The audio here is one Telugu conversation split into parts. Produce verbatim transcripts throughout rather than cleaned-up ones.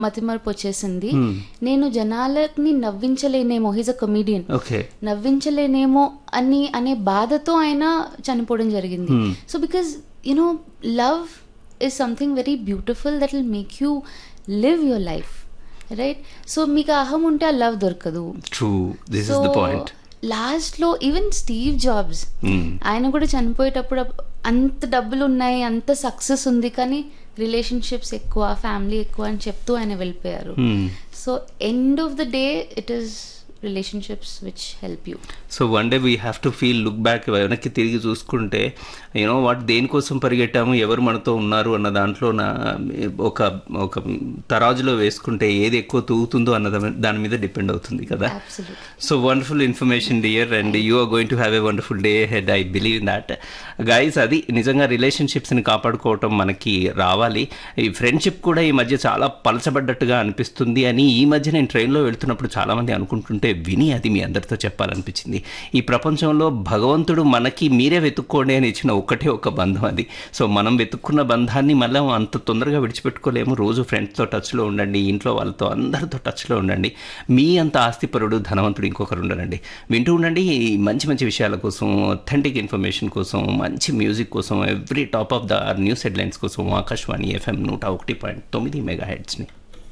మతిమరుపు వచ్చేసింది. నేను జనాలని నవ్వించలేనేమో, హీజ్ అ కమీడియన్, నవ్వించలేనేమో అని అనే బాధతో ఆయన చనిపోవడం జరిగింది. So because you know love is something very beautiful that will make you live your life, right? So మీకు అహం ఉంటే ఆ లవ్ దొరకదు. సో లాస్ట్ లో ఈవెన్ స్టీవ్ జాబ్స్ ఆయన కూడా చనిపోయేటప్పుడు అంత డబ్బులు ఉన్నాయి, అంత సక్సెస్ ఉంది, కానీ రిలేషన్షిప్స్ ఎక్కువ, ఫ్యామిలీ ఎక్కువ అని చెప్తూ ఆయన వెళ్ళిపోయారు. So end of the day it is relationships which help you. So one day we have to feel look back, వెనక్కి తిరిగి చూసుకుంటే యూనో వాట్ దేనికోసం పరిగెట్టాము, ఎవరు మనతో ఉన్నారు అన్న దాంట్లో నా ఒక ఒక తరాజులో వేసుకుంటే ఏది ఎక్కువ తూగుతుందో అన్న దాని మీద డిపెండ్ అవుతుంది కదా. So wonderful information dear, and you are going to have a wonderful day head, I believe in that guys. అది నిజంగా రిలేషన్షిప్స్ని కాపాడుకోవటం మనకి రావాలి. ఈ ఫ్రెండ్షిప్ కూడా ఈ మధ్య చాలా పలచబడ్డట్టుగా అనిపిస్తుంది అని ఈ మధ్య నేను ట్రైన్లో వెళ్తున్నప్పుడు చాలామంది అనుకుంటుంటే విని అది మీ అందరితో చెప్పాలనిపించింది. ఈ ప్రపంచంలో భగవంతుడు మనకి మీరే వెతుక్కోండి అని ఇచ్చిన ఒకటే ఒక బంధం అది. సో మనం వెతుక్కున్న బంధాన్ని మళ్ళీ అంత తొందరగా విడిచిపెట్టుకోలేము. రోజు ఫ్రెండ్స్తో టచ్లో ఉండండి, ఇంట్లో వాళ్ళతో అందరితో టచ్లో ఉండండి. మీ అంత ఆస్తిపరుడు ధనవంతుడు ఇంకొకరు ఉండరండి. వింటూ ఉండండి మంచి మంచి విషయాల కోసం, అథెంటిక్ ఇన్ఫర్మేషన్ కోసం, మంచి మ్యూజిక్ కోసం, every top of the news headlines కోసం ఆకాశవాణి ఎఫ్ఎం నూట ఒకటి పాయింట్ తొమ్మిది మెగా హెడ్స్ని.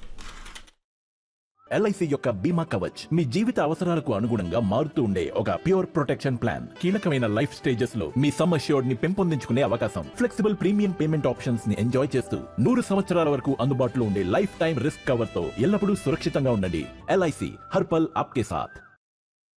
ఎల్ఐసి యొక్క బీమా కవచ్ మీ జీవిత అవసరాలకు అనుగుణంగా మారుతూ ఉండే ఒక ప్యూర్ ప్రొటెక్షన్ ప్లాన్. కీలకమైన లైఫ్ స్టేజెస్ లో మీ సమ్ అష్యూర్డ్ ని పెంపొందించుకునే అవకాశం, ఫ్లెక్సిబుల్ ప్రీమియం పేమెంట్ ఆప్షన్స్ ని ఎంజాయ్ చేస్తూ నూరు సంవత్సరాల వరకు అందుబాటులో ఉండే లైఫ్ టైం రిస్క్ కవర్ తో ఎల్లప్పుడూ సురక్షితంగా ఉండండి. ఎల్ఐసి హర్పల్ ఆప్కే సాథ్.